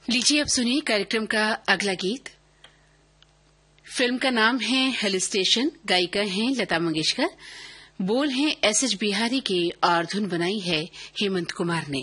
लीजिए अब सुनिए कार्यक्रम का अगला गीत। फिल्म का नाम है हिल स्टेशन, गायिका हैं लता मंगेशकर, बोल हैं एस.एच. बिहारी के और धुन बनाई है हेमंत कुमार ने।